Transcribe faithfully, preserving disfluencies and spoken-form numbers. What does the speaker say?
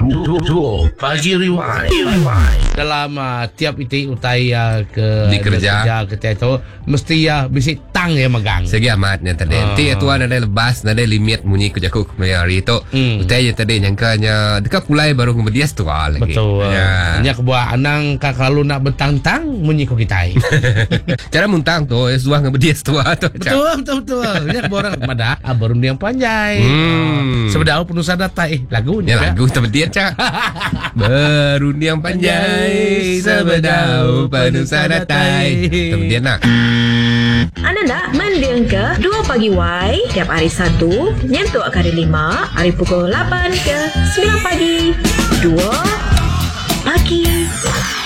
Dua Pagi Rewind. Dalam uh, tiap iti utai uh, ke Di kerja. ke itu mesti ya uh, bisi tang ya megang. Segi amat yang tadi. Ah. Ti tuan ada lepas, ada limit munyi kerjaku kemarin itu. Hmm. Utai yang tadi nyangkanya dekat mulai baru kemudian setua lagi. Betul. Ya. Nya kebuah anang kalau nak betang-tang munyi ko kitai. Cara muntang tu, setua kemudian setua tu. Betul, betul, betul. Nya kebuah orang pada ah, baru dia yang panjai. Hmm. Sebedau penuh data eh lagunya. Ya lagu kemudian cak. Baru yang panjai sebedau penuh sadatai. Kemudian nak. Anda nak mendiang ke dua Pagi Y tiap hari Sabtu nyentuh hari lima hari pukul lapan ke sembilan pagi. dua Pagi